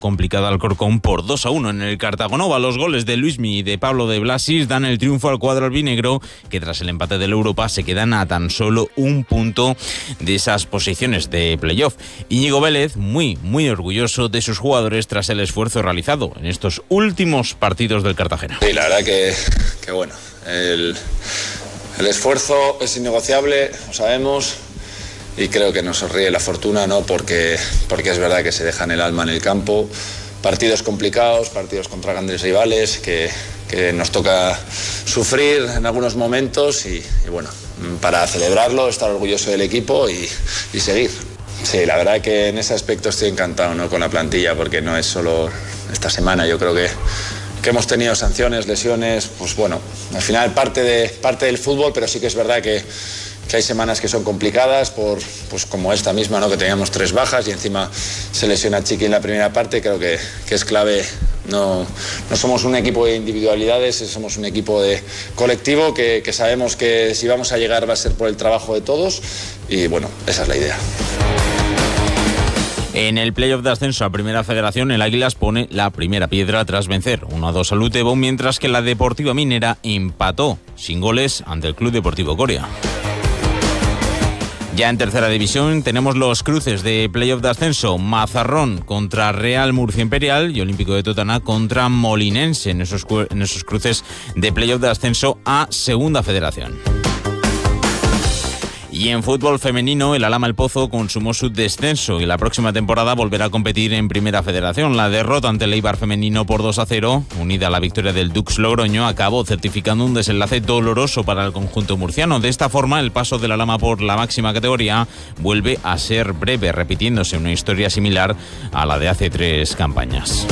complicado Alcorcón por 2-1 en el Cartagonova. Los goles de Luismi y de Pablo de Blasis dan el triunfo al cuadro albinegro, que tras el empate del Europa se quedan a tan solo un punto de esas posiciones de playoff. Íñigo Vélez, muy orgulloso de sus jugadores tras el esfuerzo realizado en estos últimos partidos del Cartagena. Sí, la verdad que bueno, el esfuerzo es innegociable, lo sabemos. Y creo que nos sonríe la fortuna, ¿no? Porque es verdad que se dejan el alma en el campo. Partidos complicados, partidos contra grandes rivales, que nos toca sufrir en algunos momentos y bueno, para celebrarlo, estar orgulloso del equipo y seguir. Sí, la verdad que en ese aspecto estoy encantado, ¿no? Con la plantilla, porque no es solo esta semana. Yo creo que hemos tenido sanciones, lesiones, pues bueno, al final parte del fútbol, pero sí que es verdad que hay semanas que son complicadas, pues como esta misma, ¿no? Que teníamos 3 bajas y encima se lesiona Chiqui en la primera parte. Creo que es clave. No somos un equipo de individualidades, somos un equipo de colectivo que sabemos que si vamos a llegar va a ser por el trabajo de todos y bueno, esa es la idea. En el playoff de ascenso a Primera Federación, el Águilas pone la primera piedra tras vencer 1-2 al Utebo, mientras que la Deportiva Minera empató sin goles ante el Club Deportivo Coria. Ya en tercera división tenemos los cruces de playoff de ascenso: Mazarrón contra Real Murcia Imperial y Olímpico de Totana contra Molinense en esos cruces de playoff de ascenso a Segunda Federación. Y en fútbol femenino, el Alhama El Pozo consumó su descenso y la próxima temporada volverá a competir en Primera Federación. La derrota ante el Eibar femenino por 2-0, unida a la victoria del Dux Logroño, acabó certificando un desenlace doloroso para el conjunto murciano. De esta forma, el paso del Alhama por la máxima categoría vuelve a ser breve, repitiéndose una historia similar a la de hace 3 campañas.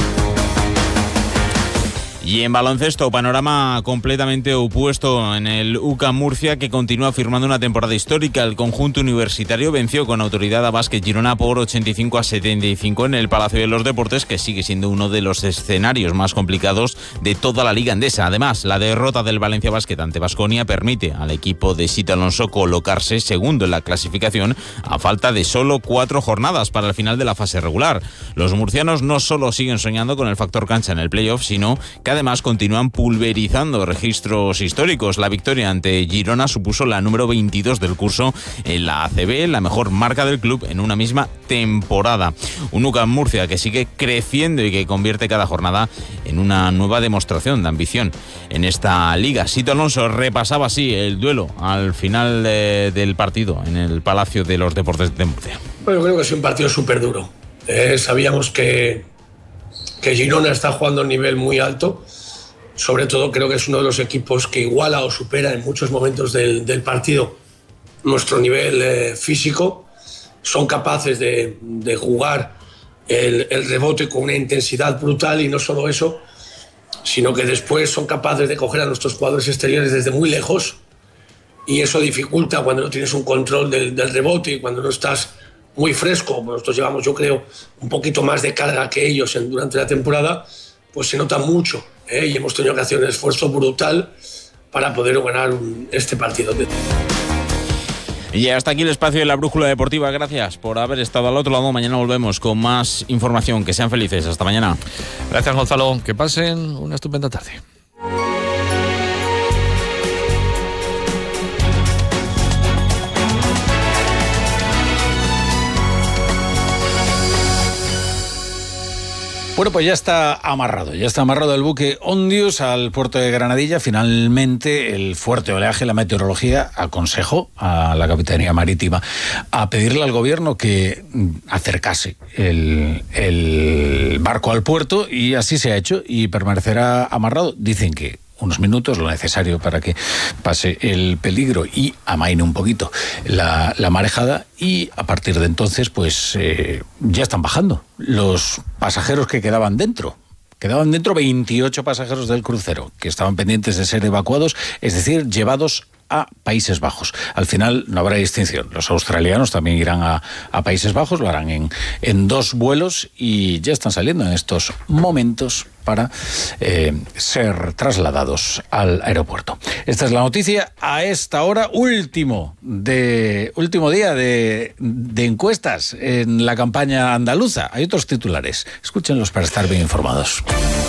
Y en baloncesto, panorama completamente opuesto en el UCAM Murcia, que continúa firmando una temporada histórica. El conjunto universitario venció con autoridad a Básquet Girona por 85-75 en el Palacio de los Deportes, que sigue siendo uno de los escenarios más complicados de toda la Liga Endesa. Además, la derrota del Valencia Básquet ante Baskonia permite al equipo de Sito Alonso colocarse segundo en la clasificación a falta de solo 4 jornadas para el final de la fase regular. Los murcianos no solo siguen soñando con el factor cancha en el playoff, sino que además continúan pulverizando registros históricos. La victoria ante Girona supuso la número 22 del curso en la ACB, la mejor marca del club en una misma temporada. Un UCAM Murcia que sigue creciendo y que convierte cada jornada en una nueva demostración de ambición en esta liga. Sito Alonso repasaba así el duelo al final del partido en el Palacio de los Deportes de Murcia. Bueno, creo que es un partido súper duro. Sabíamos que Girona está jugando a un nivel muy alto. Sobre todo creo que es uno de los equipos que iguala o supera en muchos momentos del partido nuestro nivel físico. Son capaces de jugar el rebote con una intensidad brutal y no solo eso, sino que después son capaces de coger a nuestros jugadores exteriores desde muy lejos y eso dificulta cuando no tienes un control del rebote y cuando no estás muy fresco. Nosotros llevamos, yo creo, un poquito más de carga que ellos durante la temporada, pues se nota mucho, y hemos tenido que hacer un esfuerzo brutal para poder ganar este partido. Y hasta aquí el espacio de la Brújula Deportiva. Gracias por haber estado al otro lado. Mañana volvemos con más información. Que sean felices. Hasta mañana. Gracias, Gonzalo. Que pasen una estupenda tarde. Bueno, pues ya está amarrado el buque Ondius al puerto de Granadilla. Finalmente, el fuerte oleaje, la meteorología aconsejó a la Capitanía Marítima a pedirle al gobierno que acercase el barco al puerto y así se ha hecho y permanecerá amarrado. Dicen que unos minutos, lo necesario para que pase el peligro y amaine un poquito la marejada, y a partir de entonces pues ya están bajando los pasajeros que quedaban dentro. Quedaban dentro 28 pasajeros del crucero que estaban pendientes de ser evacuados, es decir, llevados a Países Bajos. Al final no habrá distinción. Los australianos también irán a Países Bajos, lo harán en 2 vuelos y ya están saliendo en estos momentos para ser trasladados al aeropuerto. Esta es la noticia a esta hora, último día de encuestas en la campaña andaluza. Hay otros titulares. Escúchenlos para estar bien informados.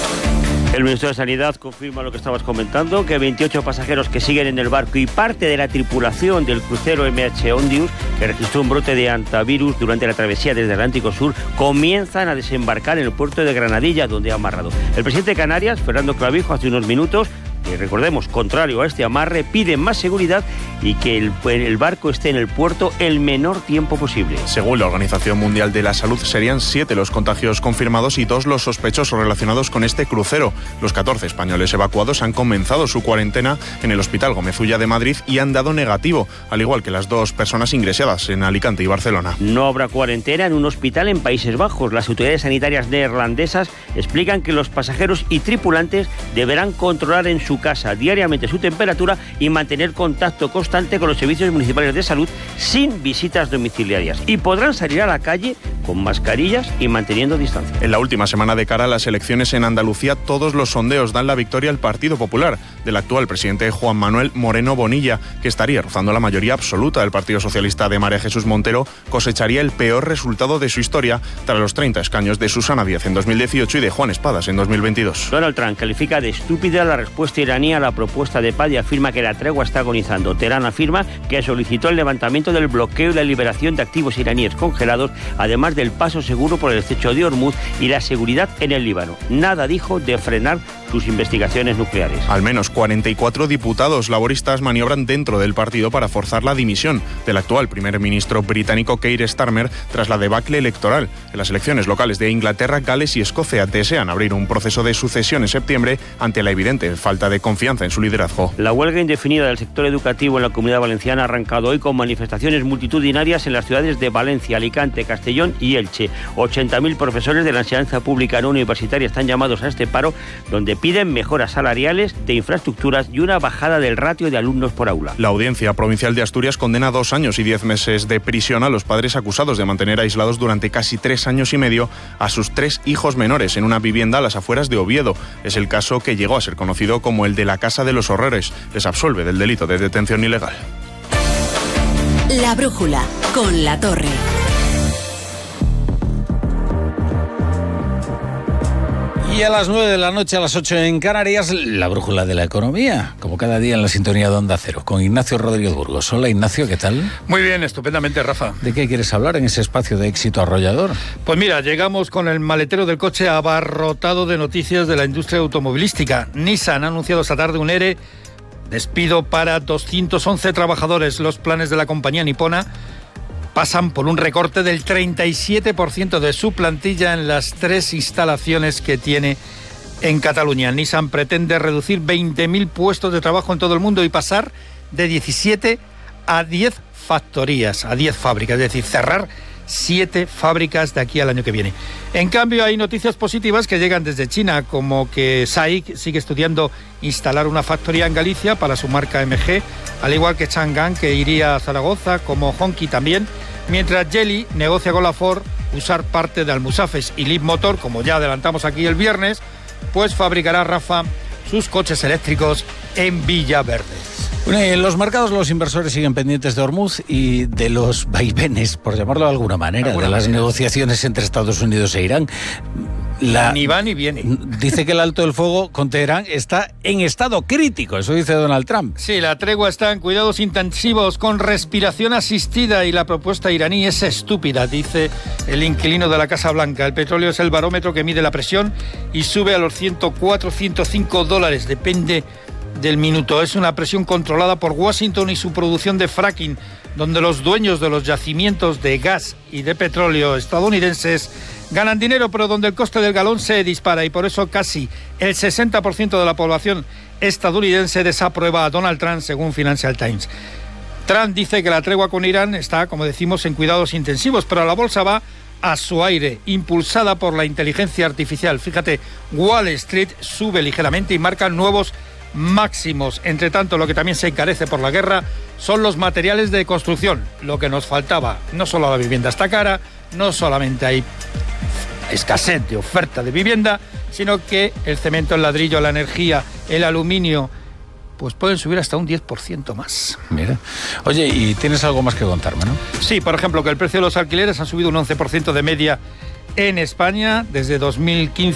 El Ministerio de Sanidad confirma lo que estabas comentando, que 28 pasajeros que siguen en el barco y parte de la tripulación del crucero MH Ondius, que registró un brote de hantavirus durante la travesía desde el Atlántico Sur, comienzan a desembarcar en el puerto de Granadilla, donde ha amarrado. El presidente de Canarias, Fernando Clavijo, hace unos minutos, que recordemos, contrario a este amarre, pide más seguridad y que el barco esté en el puerto el menor tiempo posible. Según la Organización Mundial de la Salud, serían 7 los contagios confirmados y 2 los sospechosos relacionados con este crucero. Los 14 españoles evacuados han comenzado su cuarentena en el Hospital Gómez Ulla de Madrid y han dado negativo, al igual que las 2 personas ingresadas en Alicante y Barcelona. No habrá cuarentena en un hospital en Países Bajos. Las autoridades sanitarias neerlandesas explican que los pasajeros y tripulantes deberán controlar en su casa diariamente su temperatura y mantener contacto constante con los servicios municipales de salud sin visitas domiciliarias. Y podrán salir a la calle con mascarillas y manteniendo distancia. En la última semana de cara a las elecciones en Andalucía, todos los sondeos dan la victoria al Partido Popular, del actual presidente Juan Manuel Moreno Bonilla, que estaría rozando la mayoría absoluta. El Partido Socialista de María Jesús Montero cosecharía el peor resultado de su historia tras los 30 escaños de Susana Díaz en 2018 y de Juan Espadas en 2022. Donald Trump califica de estúpida la respuesta iraní a la propuesta de paz y afirma que la tregua está agonizando. Teherán afirma que solicitó el levantamiento del bloqueo y la liberación de activos iraníes congelados, además del paso seguro por el estrecho de Hormuz y la seguridad en el Líbano. Nada dijo de frenar sus investigaciones nucleares. Al menos 44 diputados laboristas maniobran dentro del partido para forzar la dimisión del actual primer ministro británico Keir Starmer tras la debacle electoral. En las elecciones locales de Inglaterra, Gales y Escocia desean abrir un proceso de sucesión en septiembre ante la evidente falta de confianza en su liderazgo. La huelga indefinida del sector educativo en la Comunidad Valenciana ha arrancado hoy con manifestaciones multitudinarias en las ciudades de Valencia, Alicante, Castellón y Elche. 80.000 profesores de la enseñanza pública no universitaria están llamados a este paro, donde piden mejoras salariales, de infraestructuras y una bajada del ratio de alumnos por aula. La Audiencia Provincial de Asturias condena a 2 años y 10 meses de prisión a los padres acusados de mantener aislados durante casi 3 años y medio a sus 3 hijos menores en una vivienda a las afueras de Oviedo. Es el caso que llegó a ser conocido como el de la Casa de los Horrores. Les absuelve del delito de detención ilegal. La brújula con La Torre. Y a las 9 de la noche, a las 8 en Canarias, la brújula de la economía, como cada día en la sintonía de Onda Cero, con Ignacio Rodríguez Burgos. Hola Ignacio, ¿qué tal? Muy bien, estupendamente, Rafa. ¿De qué quieres hablar en ese espacio de éxito arrollador? Pues mira, llegamos con el maletero del coche abarrotado de noticias de la industria automovilística. Nissan ha anunciado esta tarde un ERE, despido para 211 trabajadores. Los planes de la compañía nipona pasan por un recorte del 37% de su plantilla en las 3 instalaciones que tiene en Cataluña. Nissan pretende reducir 20.000 puestos de trabajo en todo el mundo y pasar de 17 a 10 factorías, a 10 fábricas, es decir, cerrar 7 fábricas de aquí al año que viene. En cambio, hay noticias positivas que llegan desde China, como que SAIC sigue estudiando instalar una factoría en Galicia para su marca MG, al igual que Chang'an, que iría a Zaragoza, como Honky también, mientras Geely negocia con la Ford usar parte de Almusafes, y Leapmotor, como ya adelantamos aquí el viernes, pues fabricará, Rafa, sus coches eléctricos en Villaverde. Bueno, en los mercados los inversores siguen pendientes de Hormuz y de los vaivenes, por llamarlo de alguna manera, de las negociaciones entre Estados Unidos e Irán. Ni va ni viene. Dice que el alto del fuego con Teherán está en estado crítico, eso dice Donald Trump. Sí, la tregua está en cuidados intensivos con respiración asistida y la propuesta iraní es estúpida, dice el inquilino de la Casa Blanca. El petróleo es el barómetro que mide la presión y sube a los $104-105, depende del minuto. Es una presión controlada por Washington y su producción de fracking, donde los dueños de los yacimientos de gas y de petróleo estadounidenses ganan dinero, pero donde el coste del galón se dispara, y por eso casi el 60% de la población estadounidense desaprueba a Donald Trump, según Financial Times. Trump dice que la tregua con Irán está, como decimos, en cuidados intensivos, pero la bolsa va a su aire, impulsada por la inteligencia artificial. Fíjate, Wall Street sube ligeramente y marca nuevos máximos. Entre tanto, lo que también se encarece por la guerra son los materiales de construcción, lo que nos faltaba. No solo la vivienda está cara, no solamente hay escasez de oferta de vivienda, sino que el cemento, el ladrillo, la energía, el aluminio, pues pueden subir hasta un 10% más. Mira. Oye, y tienes algo más que contarme, ¿no? Sí, por ejemplo, que el precio de los alquileres ha subido un 11% de media en España desde 2015.